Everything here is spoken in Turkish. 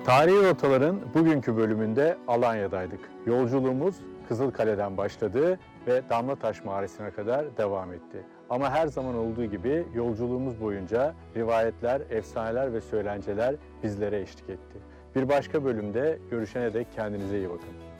Tarihi Rotaların bugünkü bölümünde Alanya'daydık. Yolculuğumuz Kızılkale'den başladı ve Damlataş Mağarası'na kadar devam etti. Ama her zaman olduğu gibi yolculuğumuz boyunca rivayetler, efsaneler ve söylenceler bizlere eşlik etti. Bir başka bölümde görüşene dek kendinize iyi bakın.